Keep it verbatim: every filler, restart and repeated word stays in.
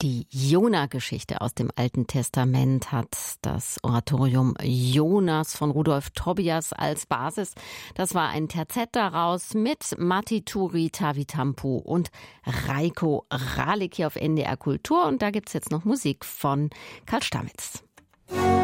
Die Jona-Geschichte aus dem Alten Testament hat das Oratorium Jonas von Rudolf Tobias als Basis. Das war ein Terzett daraus mit Matti Turi Tavitampu und Reiko Ralik hier auf N D R Kultur. Und da gibt's jetzt noch Musik von Karl Stamitz.